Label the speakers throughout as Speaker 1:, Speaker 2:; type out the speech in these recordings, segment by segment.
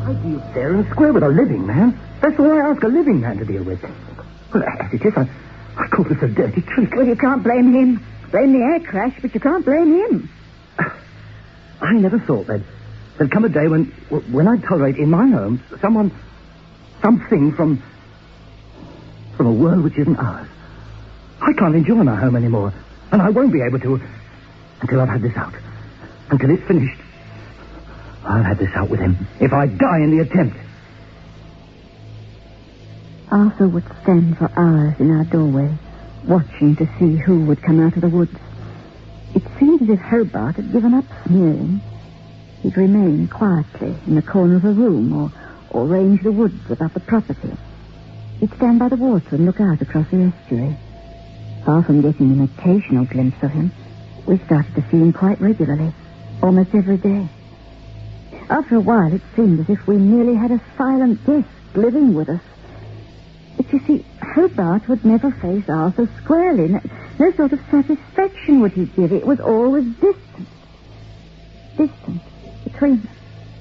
Speaker 1: I deal fair and square with a living man. That's all I ask a living man to deal with. Well, as it is, I call this a dirty trick.
Speaker 2: Well, you can't blame him. Blame the air crash, but you can't blame him.
Speaker 1: I never thought there'd come a day when I'd tolerate in my home something from a world which isn't ours. I can't enjoy my home anymore, and I won't be able to until I've had this out. Until it's finished. I'll have this out with him if I die in the attempt.
Speaker 2: Arthur would stand for hours in our doorway, watching to see who would come out of the woods. It seemed as if Hobart had given up sneering. He'd remain quietly in the corner of a room or range the woods about the property. He'd stand by the water and look out across the estuary. Far from getting an occasional glimpse of him, we started to see him quite regularly, almost every day. After a while, it seemed as if we merely had a silent guest living with us. But you see, Hobart would never face Arthur squarely. No sort of satisfaction would he give. It was always distant. Distant between us.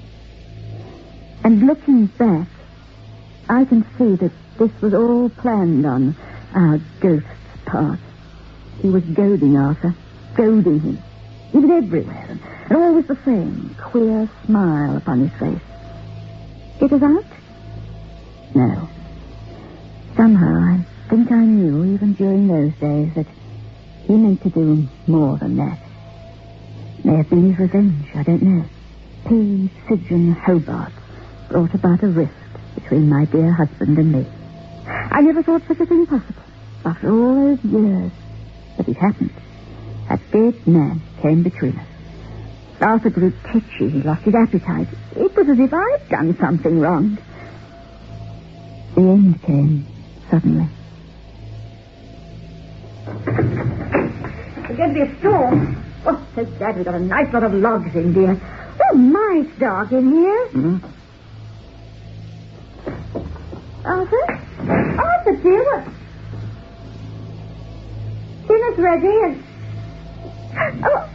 Speaker 2: And looking back, I can see that this was all planned on our ghost's part. He was goading Arthur, goading him. He was everywhere, and always the same queer smile upon his face. Get us out? No. Somehow, I think I knew, even during those days, that he meant to do more than that. May have been his revenge, I don't know. P. Sidron Hobart brought about a rift between my dear husband and me. I never thought such a thing possible, after all those years. But it happened. A dead man came between us. Arthur grew tetchy. He lost his appetite. It was as if I'd done something wrong. The end came suddenly. There's going to be a storm. Oh, so glad we've got a nice lot of logs in, dear. Oh, my, it's dark in here.
Speaker 1: Mm-hmm.
Speaker 2: Arthur? Arthur, dear, what? Dinner's ready and... Oh.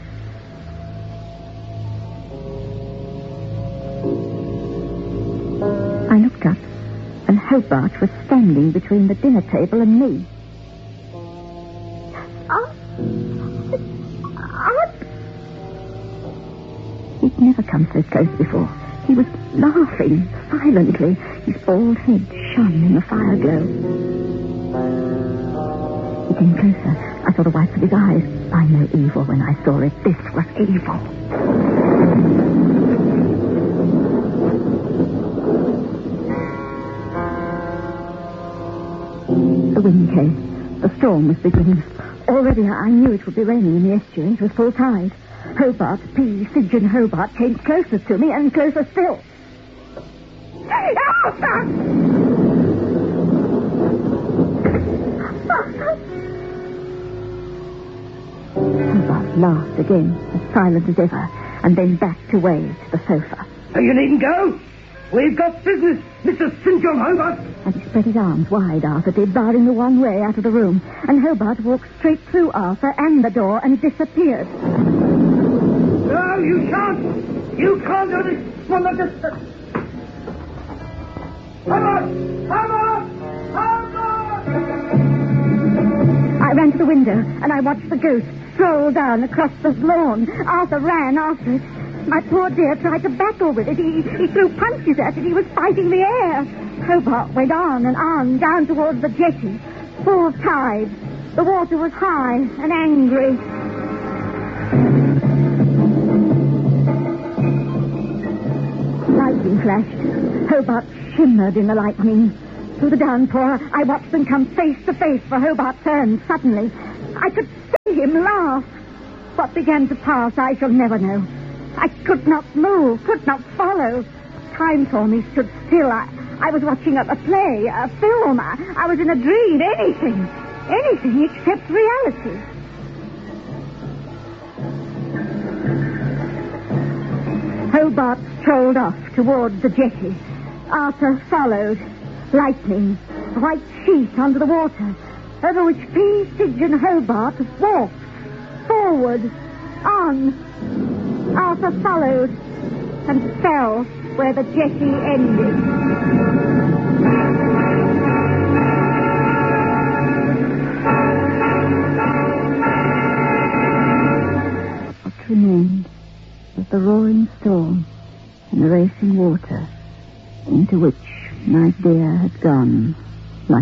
Speaker 2: I looked up, and Hobart was standing between the dinner table and me. He'd never come so close before. He was laughing silently. His bald head shone in the fire glow. He came closer. I saw the whites of his eyes. I know evil when I saw it. This was evil. The wind came. The storm was beginning. Already I knew it would be raining in the estuary. It was full tide. Hobart, P. Sidron Hobart, came closer to me and closer still. Arthur! Hobart laughed again, as silent as ever, and then backed away to the sofa.
Speaker 1: Oh, you needn't go. We've got business, Mr. Sidron Hobart.
Speaker 2: And he spread his arms wide, Arthur did, barring the one way out of the room. And Hobart walked straight through Arthur and the door and disappeared.
Speaker 1: No, you shan't. You can't do this from a distance. Hobart! Hobart! Hobart! I
Speaker 2: ran to the window and I watched the ghost stroll down across the lawn. Arthur ran after it. My poor dear tried to battle with it. He threw punches at it. He was fighting the air. Hobart went on and on, down towards the jetty. Full tide. The water was high and angry. Lightning flashed. Hobart shimmered in the lightning. Through the downpour, I watched them come face to face for Hobart turned suddenly. I could see him laugh. What began to pass, I shall never know. I could not move, could not follow. Time for me stood still. I was watching a play, a film. I was in a dream, anything except reality. Hobart strolled off towards the jetty. Arthur followed. Lightning, a white sheet under the water, over which P. Sidron Hobart walked. Forward, on. Arthur followed and fell where the jetty ended. What remained was the roaring storm and the racing water into which my dear had gone.